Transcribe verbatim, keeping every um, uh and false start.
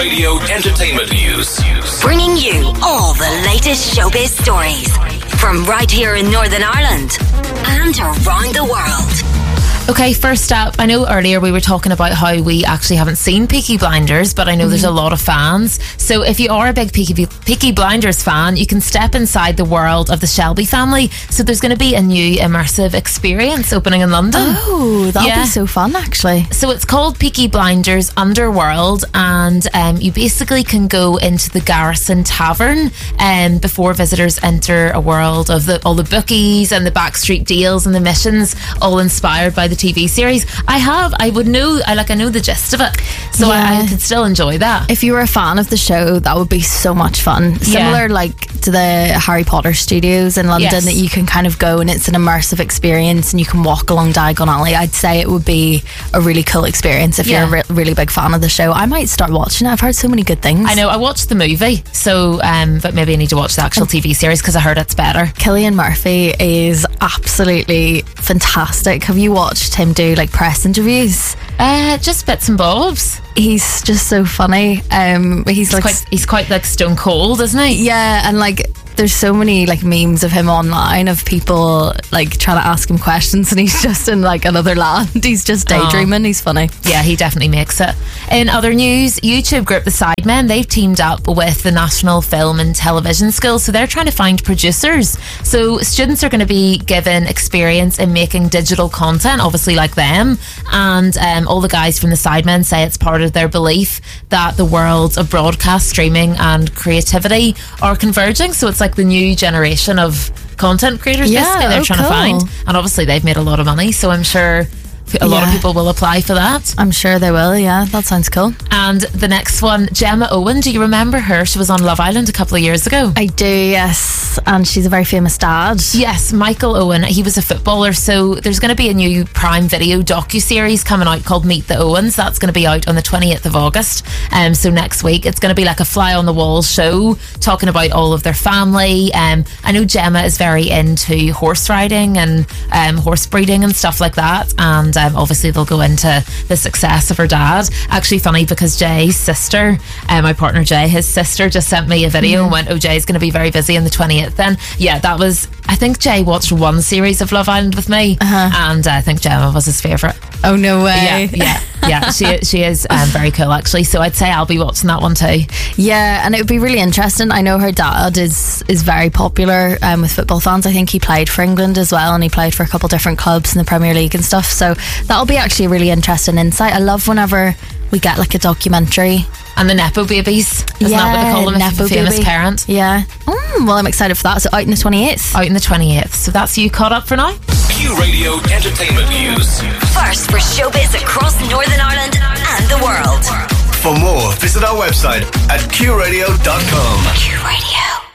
Radio Entertainment News. Bringing you all the latest showbiz stories from right here in Northern Ireland and around the world. Okay, first up, I know earlier we were talking about how we actually haven't seen Peaky Blinders, but I know mm. there's a lot of fans. So if you are a big Peaky, Peaky Blinders fan, you can step inside the world of the Shelby family. So there's going to be a new immersive experience opening in London. Oh, that'll yeah. be so fun, actually. So it's called Peaky Blinders Underworld, and um, you basically can go into the Garrison Tavern um, before visitors enter a world of the, all the bookies and the backstreet deals and the missions, all inspired by the T V series. I have, I would know, I like, I know the gist of it, so yeah. I, I could still enjoy that. If you were a fan of the show, that would be so much fun. Similar, yeah. like to the Harry Potter studios in London, yes. that you can kind of go and it's an immersive experience, and you can walk along Diagon Alley. I'd say it would be a really cool experience if yeah. you're a re- really big fan of the show. I might start watching it. I've heard so many good things. I know. I watched the movie, so um, but maybe I need to watch the actual T V series because I heard it's better. Cillian Murphy is absolutely fantastic. Have you watched him do like press interviews? Uh, just bits and bobs. He's just so funny. Um, he's, he's like quite, he's quite like stone cold, isn't he? Yeah, and like there's so many like memes of him online of people like trying to ask him questions, and he's just in like another land. He's just daydreaming. Oh. He's funny. Yeah, he definitely makes it. In other news, YouTube group The Sidemen, they've teamed up with the National Film and Television School, so they're trying to find producers. So students are going to be given experience in making digital content, obviously like them, and um, all the guys from The Sidemen say it's part of their belief that the worlds of broadcast, streaming and creativity are converging. So it's like the new generation of content creators, yeah, basically they're oh, trying cool. to find, and obviously they've made a lot of money, so I'm sure a lot yeah. of people will apply for that. I'm sure they will. Yeah, that sounds cool. And the next one, Gemma Owen, do you remember her? She was on Love Island a couple of years ago. I do, yes. And she's a very famous dad. Yes, Michael Owen. He was a footballer. So there's going to be a new Prime Video docu-series coming out called Meet the Owens. That's going to be out on the twentieth of August. Um, so next week it's going to be like a fly on the wall show talking about all of their family. Um, I know Gemma is very into horse riding and um, horse breeding and stuff like that. And um, obviously they'll go into the success of her dad. Actually funny because Jay's sister, um, my partner Jay, his sister just sent me a video mm. and went, oh, Jay's going to be very busy on the twentieth then. Yeah, that was, I think Jay watched one series of Love Island with me, uh-huh. and uh, I think Gemma was his favourite. Oh, no way. Yeah, yeah, yeah. She, she is um, very cool actually, so I'd say I'll be watching that one too. Yeah, and it would be really interesting. I know her dad is, is very popular um, with football fans. I think he played for England as well, and he played for a couple different clubs in the Premier League and stuff, so that'll be actually a really interesting insight. I love whenever we get like a documentary. And the Nepo babies, isn't yeah, that what they call them? Nepo if a famous baby. parent. Yeah. Mm, well, I'm excited for that. So out in the twenty-eighth. Out in the twenty-eighth. So that's you caught up for now. Q Radio Entertainment News. First for showbiz across Northern Ireland and the world. For more, visit our website at q radio dot com. Q Radio.